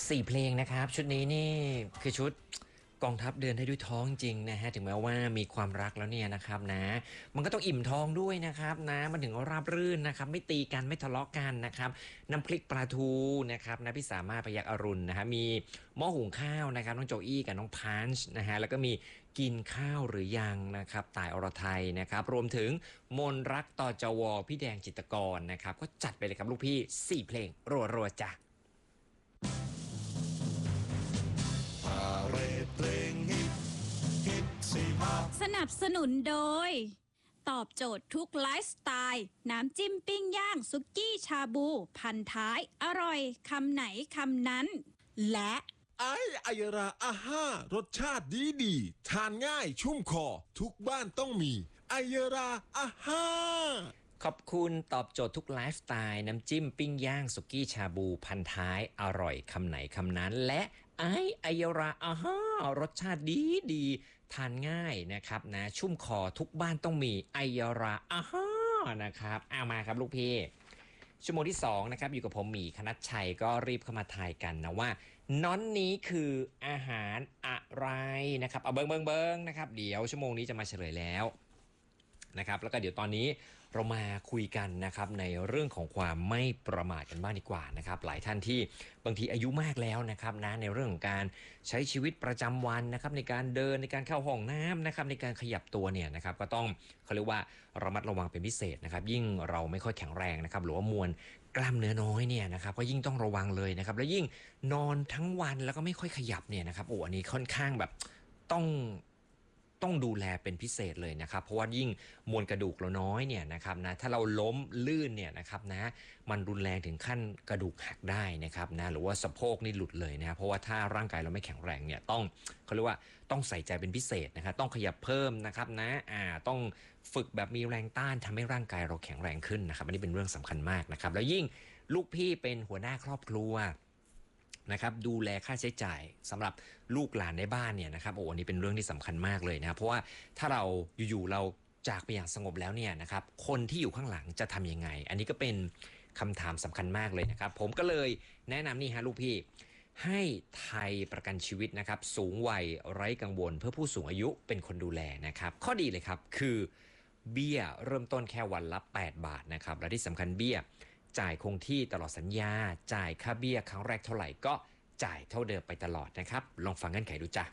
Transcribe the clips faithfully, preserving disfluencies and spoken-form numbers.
สี่เพลงนะครับชุดนี้นี่คือชุดกองทัพเดินได้ด้วยท้องจริงนะฮะถึงแม้ว่ามีความรักแล้วเนี่ยนะครับนะมันก็ต้องอิ่มท้องด้วยนะครับนะมันถึงราบรื่นนะครับไม่ตีกันไม่ทะเลาะกันนะครับน้ำพริกปลาทูนะครับนะพี่สามารถพยัคฆ์อรุณนะฮะมีหม้อหุงข้าวนะครับน้องโจอี้กับน้องพันช์นะฮะแล้วก็มีกินข้าวหรือยังนะครับต่ายอรไทยนะครับรวมถึงมนรักต่อจวพี่แดงจิตรกรนะครับก็จัดไปเลยครับลูกพี่สี่เพลงรัวๆจ้ะเรดเพลงฮิตฮิตสี่ห้าสนับสนุนโดยตอบโจทย์ทุกไลฟ์สไตล์น้ำจิ้มปิ้งย่างซุกี้ชาบูพันท้ายอร่อยคำไหนคำนั้นและไอไอยราอาห้ารสชาติดีดีทานง่ายชุ่มคอทุกบ้านต้องมีไอยราอาห้าขอบคุณตอบโจทย์ทุกไลฟ์สไตล์น้ำจิ้มปิ้งย่างสุกี้ชาบูพันท้ายอร่อยคำไหนคำนั้นและไอไอยราอาฮารสชาติดีดีทานง่ายนะครับนะชุ่มคอทุกบ้านต้องมีไอยราอาฮานะครับเอามาครับลูกพี่ชั่วโมงที่สองนะครับอยู่กับผมหมีคณัชชัยก็รีบเข้ามาทายกันนะว่าน้อนนี้คืออาหารอะไรนะครับเอาเบิ้งเบิ้งเบิ้งนะครับเดี๋ยวชั่วโมงนี้จะมาเฉลยแล้วนะครับแล้วก็เดี๋ยวตอนนี้เรามาคุยกันนะครับในเรื่องของความไม่ประมาทกันบ้างดีกว่านะครับหลายท่านที่บางทีอายุมากแล้วนะครับนะในเรื่องของการใช้ชีวิตประจำวันนะครับในการเดินในการเข้าห้องน้ำนะครับในการขยับตัวเนี่ยนะครับก็ต้องเขาเรียกว่าระมัดระวังเป็นพิเศษนะครับยิ่งเราไม่ค่อยแข็งแรงนะครับหรือว่ามวลกล้ามเนื้อน้อยเนี่ยนะครับก็ยิ่งต้องระวังเลยนะครับแล้วยิ่งนอนทั้งวันแล้วก็ไม่ค่อยขยับเนี่ยนะครับโอ้อันนี้ค่อนข้างแบบต้องต้องดูแลเป็นพิเศษเลยนะครับเพราะว่ายิ่งมวลกระดูกเราน้อยเนี่ยนะครับนะถ้าเราล้มลื่นเนี่ยนะครับนะมันรุนแรงถึงขั้นกระดูกหักได้นะครับนะหรือว่าสะโพกนี่หลุดเลยนะเพราะว่าถ้าร่างกายเราไม่แข็งแรงเนี่ยต้องเขาเรียกว่าต้องใส่ใจเป็นพิเศษนะครับต้องขยับเพิ่มนะครับนะอ่าต้องฝึกแบบมีแรงต้านทำให้ร่างกายเราแข็งแรงขึ้นนะครับอันนี้เป็นเรื่องสำคัญมากนะครับแล้วยิ่งลูกพี่เป็นหัวหน้าครอบครัวนะครับดูแลค่าใช้จ่ายสำหรับลูกหลานในบ้านเนี่ยนะครับโอ้อันนี้เป็นเรื่องที่สำคัญมากเลยนะเพราะว่าถ้าเราอยู่ๆเราจากไปอย่างสงบแล้วเนี่ยนะครับคนที่อยู่ข้างหลังจะทำยังไงอันนี้ก็เป็นคำถามสำคัญมากเลยนะครับผมก็เลยแนะนำนี่ฮะลูกพี่ให้ไทยประกันชีวิตนะครับสูงวัยไร้กังวลเพื่อผู้สูงอายุเป็นคนดูแลนะครับข้อดีเลยครับคือเบี้ยเริ่มต้นแค่วันละแปดบาทนะครับและที่สำคัญเบี้ยจ่ายคงที่ตลอดสัญญาจ่ายค่าเบี้ยครั้งแรกเท่าไหร่ก็จ่ายเท่าเดิมไปตลอดนะครับลองฟังเงื่อนไขดูจ้ะ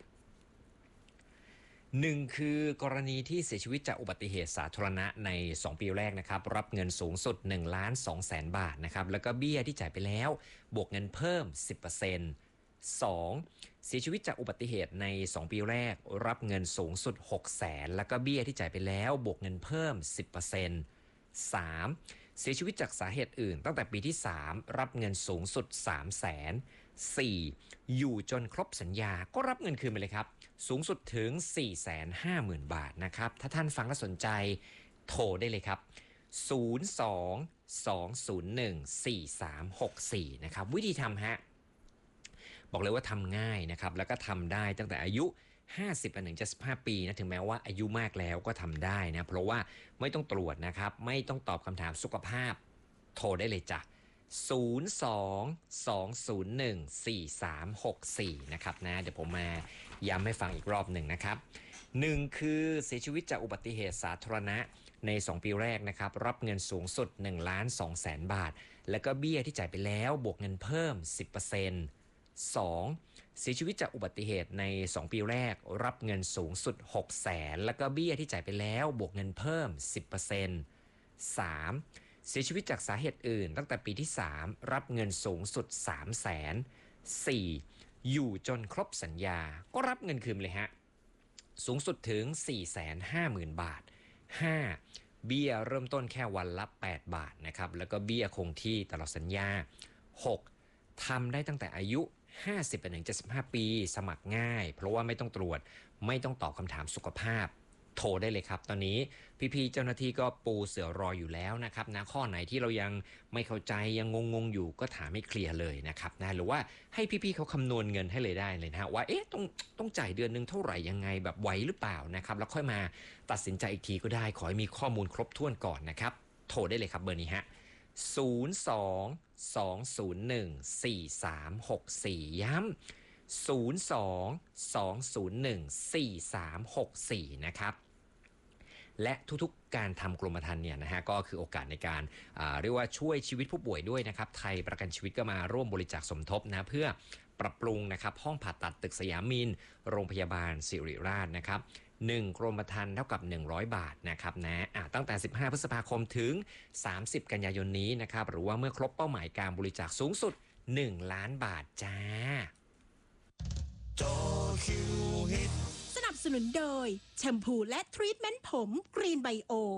หนึ่งคือกรณีที่เสียชีวิตจากอุบัติเหตุสาธารณะในสองปีแรกนะครับรับเงินสูงสุดหนึ่งล้านสองแสนบาทนะครับแล้วก็เบี้ยที่จ่ายไปแล้วบวกเงินเพิ่ม สิบเปอร์เซ็นต์ สองเสียชีวิตจากอุบัติเหตุในสองปีแรกรับเงินสูงสุดหกแสนแล้วก็เบี้ยที่จ่ายไปแล้วบวกเงินเพิ่ม สิบเปอร์เซ็นต์ สามเสียชีวิตจากสาเหตุอื่นตั้งแต่ปีที่สามรับเงินสูงสุด สามแสน สี่อยู่จนครบสัญญาก็รับเงินคืนไปเลยครับสูงสุดถึง สี่แสนห้าหมื่น บาทนะครับถ้าท่านฟังและสนใจโทรได้เลยครับศูนย์ สอง สอง ศูนย์ หนึ่ง สี่ สาม หก สี่นะครับวิธีทำฮะบอกเลยว่าทำง่ายนะครับแล้วก็ทำได้ตั้งแต่อายุห้าสิบถึงเจ็ดสิบห้าปีนะถึงแม้ว่าอายุมากแล้วก็ทำได้นะเพราะว่าไม่ต้องตรวจนะครับไม่ต้องตอบคำถามสุขภาพโทรได้เลยจ้ะศูนย์ สอง สอง ศูนย์ หนึ่ง สี่ สาม หก สี่นะครับนะเดี๋ยวผมมาย้ำให้ฟังอีกรอบหนึ่งนะครับหนึ่งคือเสียชีวิตจากอุบัติเหตุสาธารณะในสองปีแรกนะครับรับเงินสูงสุดหนึ่งล้านสองแสนบาทแล้วก็เบี้ยที่จ่ายไปแล้วบวกเงินเพิ่ม สิบเปอร์เซ็นต์ สองเสียชีวิตจากอุบัติเหตุในสองปีแรกรับเงินสูงสุดหกแสนแล้วก็เบี้ยที่จ่ายไปแล้วบวกเงินเพิ่ม สิบเปอร์เซ็นต์ สามเสียชีวิตจากสาเหตุอื่นตั้งแต่ปีที่สามรับเงินสูงสุด สามแสน สี่อยู่จนครบสัญญาก็รับเงินคืนเลยฮะสูงสุดถึง สี่แสนห้าหมื่น บาท ห้าเบี้ยเริ่มต้นแค่วันละแปดบาทนะครับแล้วก็เบี้ยคงที่ตลอดสัญญาหกทำได้ตั้งแต่อายุห้าสิบถึงเจ็ดสิบห้าปีสมัครง่ายเพราะว่าไม่ต้องตรวจไม่ต้องตอบคำถามสุขภาพโทรได้เลยครับตอนนี้พี่ๆเจ้าหน้าที่ก็ปูเสือรออยู่แล้วนะครับนะข้อไหนที่เรายังไม่เข้าใจยังงงๆอยู่ก็ถามให้เคลียร์เลยนะครับนะหรือว่าให้พี่ๆเขาคำนวณเงินให้เลยได้เลยนะว่าเอ๊ะต้องต้องจ่ายเดือนนึงเท่าไหร่ยังไงแบบไหวหรือเปล่านะครับแล้วค่อยมาตัดสินใจอีกทีก็ได้ขอให้มีข้อมูลครบถ้วนก่อนนะครับโทรได้เลยครับเบอร์นี้ฮะศูนย์ สองสอง ศูนย์ หนึ่ง สี่ สาม หก สี่ ย้ำศูนย์ สอง สอง ศูนย์ หนึ่ง สี่ สาม หก สี่ นะครับและทุกๆการทำกรมธรรม์เนี่ยนะฮะก็คือโอกาสในการเรียกว่าช่วยชีวิตผู้ป่วยด้วยนะครับไทยประกันชีวิตก็มาร่วมบริจาคสมทบนะเพื่อปรับปรุงนะครับห้องผ่าตัดตึกสยามินโรงพยาบาลศิริราชนะครับหนึ่งกรมธรรม์เท่ากับหนึ่งร้อยบาทนะครับนะะตั้งแต่สิบห้าพฤษภาคมถึงสามสิบกันยายนนี้นะครับหรือว่าเมื่อครบเป้าหมายการบริจาคสูงสุดหนึ่งล้านบาทจ้าสนับสนุนโดยแชมพูและทรีทเมนต์ผมกรีนไบโอ